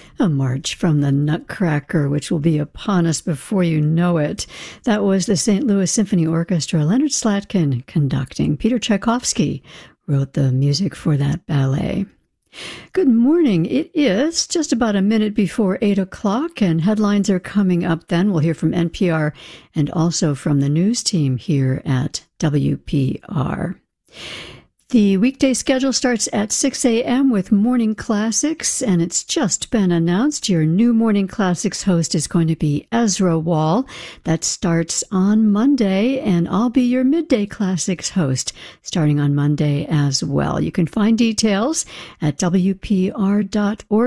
A march from the Nutcracker, which will be upon us before you know it. That was the St. Louis Symphony Orchestra, Leonard Slatkin conducting. Peter Tchaikovsky wrote the music for that ballet. Good morning. It is just about a minute before 8 o'clock, and headlines are coming up then. We'll hear from NPR and also from the news team here at WPR. The weekday schedule starts at 6 a.m. with Morning Classics, and it's just been announced your new Morning Classics host is going to be Ezra Wall. That starts on Monday, and I'll be your Midday Classics host starting on Monday as well. You can find details at WPR.org.